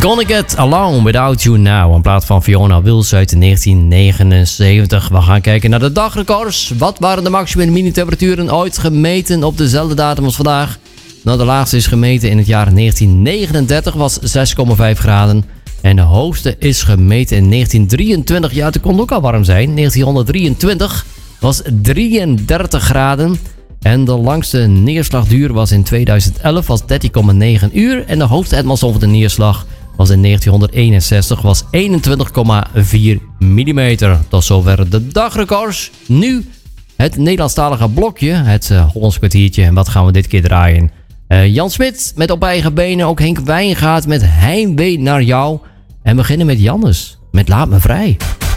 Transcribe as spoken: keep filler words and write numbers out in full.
Gonna Get Along Without You Now. In plaats van Fiona Wills uit negentien negenenzeventig. We gaan kijken naar de dagrecords. Wat waren de maximum minitemperaturen ooit gemeten op dezelfde datum als vandaag? Nou, de laagste is gemeten in het jaar negentien negenendertig, was zes komma vijf graden. En de hoogste is gemeten in negentien drieëntwintig. Ja, het kon ook al warm zijn. negentienhonderddrieëntwintig was drieëndertig graden. En de langste neerslagduur was in tweeduizend elf, was dertien komma negen uur. En de hoogste atmosfeer van de neerslag was in negentienhonderdeenenzestig, was eenentwintig komma vier millimeter. Tot zover de dagrecords. Nu het Nederlandstalige blokje, het uh, Hollands kwartiertje. En wat gaan we dit keer draaien? Uh, Jan Smit met Op Eigen Benen. Ook Henk Wijngaard met Heimwee naar jou. En we beginnen met Jannes met Laat Me Vrij.